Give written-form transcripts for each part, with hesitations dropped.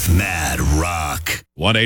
Mad Rock.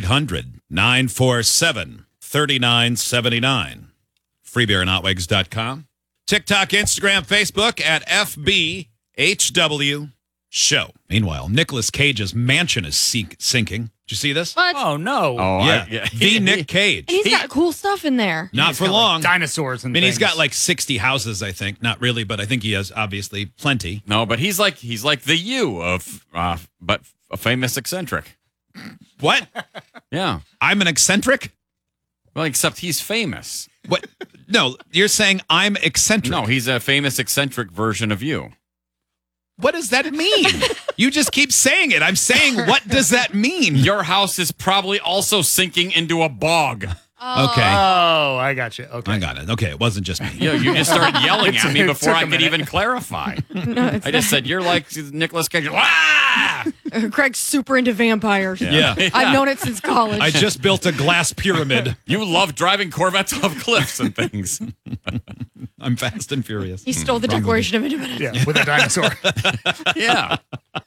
1-800-947-3979. Freebeerandhotwigs.com. TikTok, Instagram, Facebook at FBHW Show. Meanwhile, Nicolas Cage's mansion is sinking. Did you see this? What? Oh, no. Oh, Yeah. The Nick Cage. And he's got cool stuff in there. Not for long. Dinosaurs and He's things. got like 60 houses, I think. Not really, but I think he has obviously plenty. No, but he's like the you of, but a famous eccentric. What? Yeah. I'm an eccentric? Well, except he's famous. What? No, you're saying I'm eccentric. No, he's a famous eccentric version of you. What does that mean? You just keep saying it. I'm saying, what does that mean? Your house is probably also sinking into a bog. Okay. Oh, I got you. Okay. I got it. Okay, it wasn't just me. You just started yelling at me it before took a I could minute. even clarify. No, it's I just said, you're like Nicolas Cage. Ah! Craig's super into vampires. Yeah. I've known it since college. I just built a glass pyramid. You love driving Corvettes off cliffs and things. I'm fast and furious. He stole the Declaration of Independence. Yeah, with a dinosaur. Yeah.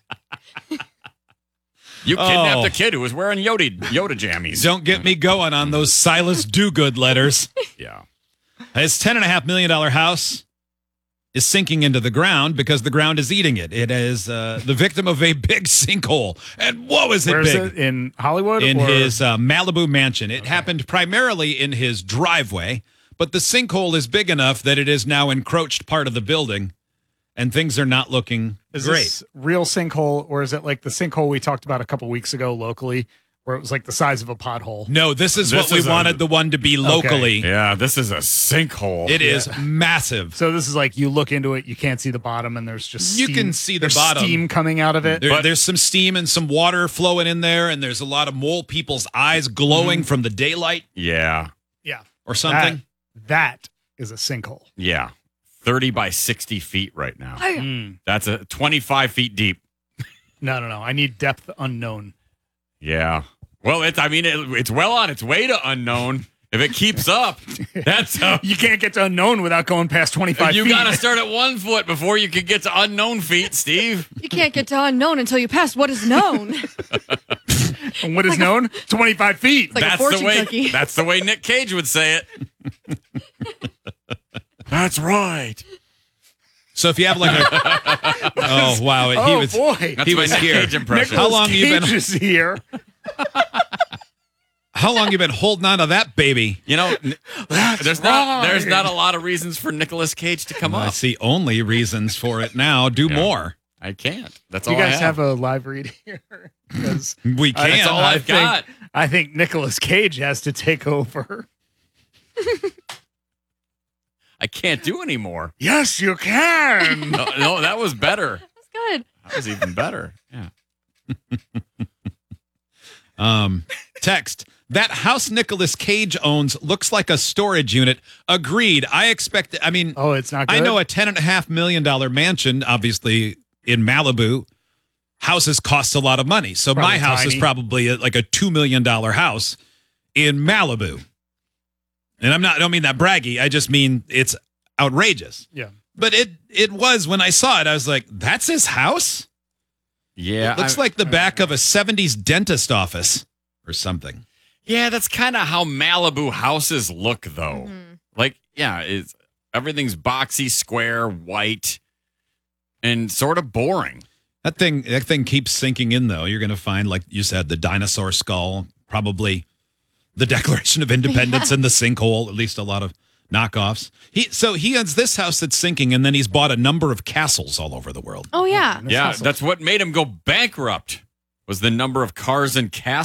You kidnapped a kid who was wearing Yoda jammies. Don't get me going on those Silas Dogood letters. Yeah. His $10.5 million house is sinking into the ground because the ground is eating it. It is the victim of a big sinkhole. And what was it Where's big? it? In Hollywood? In or? his Malibu mansion. It happened primarily in his driveway, but the sinkhole is big enough that it is now encroached part of the building, and things are not looking Is great. this real sinkhole, or is it like the sinkhole we talked about a couple weeks ago locally, where it was like the size of a pothole? No, this is This what is we wanted the one to be locally. Yeah, this is a sinkhole. It is massive. So this is like you look into it, you can't see the bottom, and there's just You steam, can see the there's bottom. steam coming out of it. There's some steam and some water flowing in there, and there's a lot of mole people's eyes glowing from the daylight Yeah. Yeah, or something. That is a sinkhole. Yeah. 30 by 60 feet right now. That's a 25 feet deep. No. I need depth unknown. Yeah. Well, it's well on its way to unknown. If it keeps up, that's You can't get to unknown without going past 25 you feet. got to start at 1 foot before you can get to unknown feet, Steve. You can't get to unknown until you pass what is known. And what is known? 25 feet. like a fortune cookie. That's the way Nick Cage would say it. That's right. So if you have like a oh wow, he Oh, was boy. That's He my was Nick here. Cage impression. How long you been- Cage is here? how long you been holding on to that baby? You know, there's right. not a lot of reasons for Nicolas Cage to come I up. see only reasons for it now. Do more. I can't. That's You all guys I have a live read here? Because We can. That's all I've got. I think Nicolas Cage has to take over. I can't do anymore. Yes, you can. No, that was better. That's good. That was even better. Yeah. Text. That house Nicolas Cage owns looks like a storage unit. Agreed. Oh, it's not good? I know a $10.5 million mansion, obviously in Malibu. Houses cost a lot of money. So Probably my house is tiny. probably like a $2 million house in Malibu. And I don't mean that braggy. I just mean it's outrageous. Yeah. But it was, when I saw it, I was like, that's his house? Yeah. It looks like the back of a 70s dentist office or something. Yeah, that's kind of how Malibu houses look, though. Like, yeah, everything's boxy, square, white, and sort of boring. That thing keeps sinking in, though. You're going to find, like you said, the dinosaur skull, probably the Declaration of Independence and the sinkhole, at least a lot of knockoffs. He owns this house that's sinking, and then he's bought a number of castles all over the world. Oh, yeah. Yeah, that's what made him go bankrupt, was the number of cars and castles